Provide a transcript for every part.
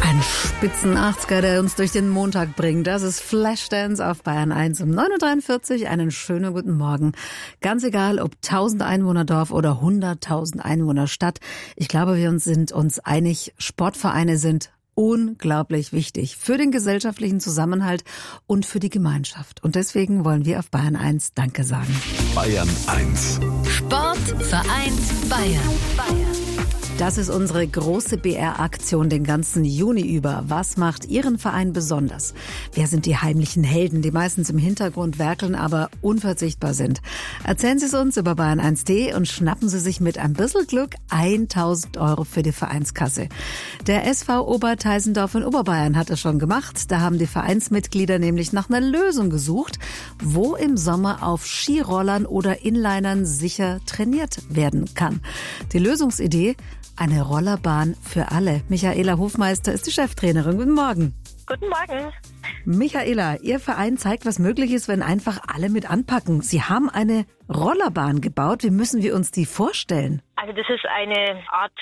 Ein spitzen 80er, der uns durch den Montag bringt. Das ist Flashdance auf Bayern 1 um 9.43 Uhr. Einen schönen guten Morgen. Ganz egal, ob 1000 Einwohner Dorf oder 100.000 Einwohner Stadt. Ich glaube, wir sind uns einig, Sportvereine sind unglaublich wichtig für den gesellschaftlichen Zusammenhalt und für die Gemeinschaft. Und deswegen wollen wir auf Bayern 1 Danke sagen. Bayern 1. Sport vereint Bayern. Das ist unsere große BR-Aktion den ganzen Juni über. Was macht Ihren Verein besonders? Wer sind die heimlichen Helden, die meistens im Hintergrund werkeln, aber unverzichtbar sind? Erzählen Sie es uns über bayern1.de und schnappen Sie sich mit ein bisschen Glück 1.000 € für die Vereinskasse. Der SV Oberteisendorf in Oberbayern hat es schon gemacht. Da haben die Vereinsmitglieder nämlich nach einer Lösung gesucht, wo im Sommer auf Skirollern oder Inlinern sicher trainiert werden kann. Die Lösungsidee: eine Rollerbahn für alle. Michaela Hofmeister ist die Cheftrainerin. Guten Morgen. Guten Morgen. Michaela, Ihr Verein zeigt, was möglich ist, wenn einfach alle mit anpacken. Sie haben eine Rollerbahn gebaut. Wie müssen wir uns die vorstellen? Also das ist eine Art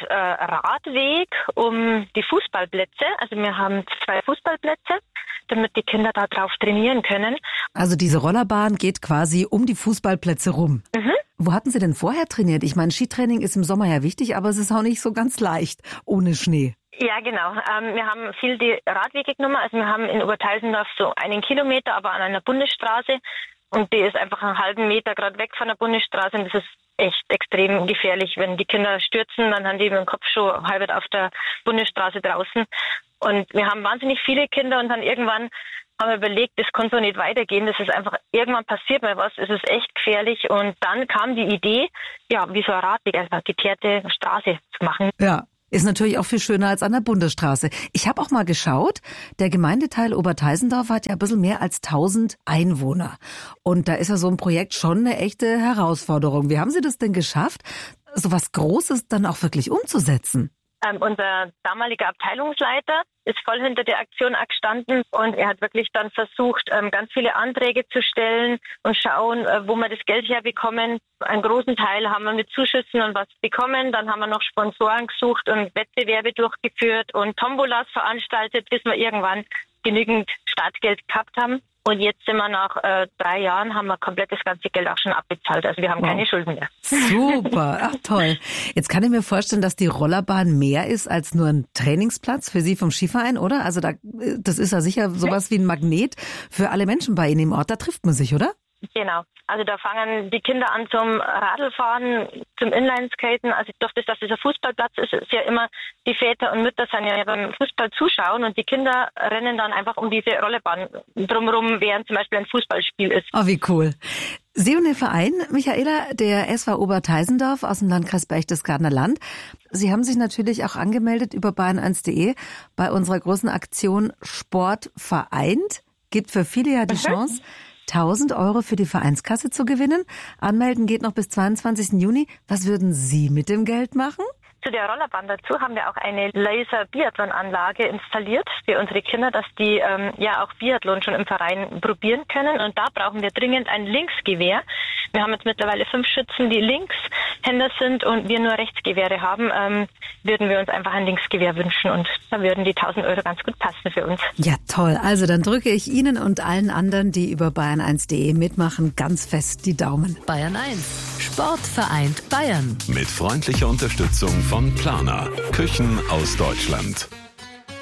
Radweg um die Fußballplätze. Also wir haben 2 Fußballplätze, damit die Kinder da drauf trainieren können. Also diese Rollerbahn geht quasi um die Fußballplätze rum. Mhm. Wo hatten Sie denn vorher trainiert? Ich meine, Skitraining ist im Sommer ja wichtig, aber es ist auch nicht so ganz leicht ohne Schnee. Ja, genau. Wir haben viel die Radwege genommen. Also wir haben in Oberteisendorf so 1 Kilometer, aber an einer Bundesstraße. Und die ist einfach einen halben Meter gerade weg von der Bundesstraße. Und das ist echt extrem gefährlich. Wenn die Kinder stürzen, dann haben die mit dem Kopf schon halb auf der Bundesstraße draußen. Und wir haben wahnsinnig viele Kinder und dann irgendwann haben wir überlegt, das kann so nicht weitergehen. Das ist einfach, irgendwann passiert mal was, es ist echt gefährlich. Und dann kam die Idee, ja, wie so ein Radweg, also eine geteerte Straße zu machen. Ja. Ist natürlich auch viel schöner als an der Bundesstraße. Ich habe auch mal geschaut, der Gemeindeteil Oberteisendorf hat ja ein bisschen mehr als 1000 Einwohner. Und da ist ja so ein Projekt schon eine echte Herausforderung. Wie haben Sie das denn geschafft, so was Großes dann auch wirklich umzusetzen? Unser damaliger Abteilungsleiter ist voll hinter der Aktion auch gestanden und er hat wirklich dann versucht, ganz viele Anträge zu stellen und schauen, wo wir das Geld herbekommen. Einen großen Teil haben wir mit Zuschüssen und was bekommen. Dann haben wir noch Sponsoren gesucht und Wettbewerbe durchgeführt und Tombolas veranstaltet, bis wir irgendwann genügend Startgeld gehabt haben. Und jetzt sind wir nach 3 Jahren, haben wir komplett das ganze Geld auch schon abbezahlt. Also wir haben keine Schulden mehr. Super, ach toll. Jetzt kann ich mir vorstellen, dass die Rollerbahn mehr ist als nur ein Trainingsplatz für Sie vom Skiverein, oder? Also das ist ja sicher sowas wie ein Magnet für alle Menschen bei Ihnen im Ort. Da trifft man sich, oder? Genau. Also da fangen die Kinder an zum Radlfahren, zum Inlineskaten. Also durch das, dass dieser Fußballplatz ist, ist ja immer, die Väter und Mütter sind ja beim Fußball zuschauen und die Kinder rennen dann einfach um diese Rollebahn drumherum, während zum Beispiel ein Fußballspiel ist. Oh, wie cool. Sie und Ihr Verein, Michaela, der SV Oberteisendorf aus dem Landkreis Berchtesgadener Land. Sie haben sich natürlich auch angemeldet über bayern1.de bei unserer großen Aktion Sport vereint. Gibt für viele ja die Chance, 1.000 € für die Vereinskasse zu gewinnen. Anmelden geht noch bis 22. Juni. Was würden Sie mit dem Geld machen? Zu der Rollerbahn dazu haben wir auch eine Laser-Biathlon-Anlage installiert für unsere Kinder, dass die ja auch Biathlon schon im Verein probieren können. Und da brauchen wir dringend ein Linksgewehr. Wir haben jetzt mittlerweile 5 Schützen, die Linkshänder sind und wir nur Rechtsgewehre haben. Würden wir uns einfach ein Linksgewehr wünschen und da würden die 1.000 € ganz gut passen für uns. Ja, toll. Also dann drücke ich Ihnen und allen anderen, die über bayern1.de mitmachen, ganz fest die Daumen. Bayern 1. Sport vereint Bayern. Mit freundlicher Unterstützung von Planer. Küchen aus Deutschland.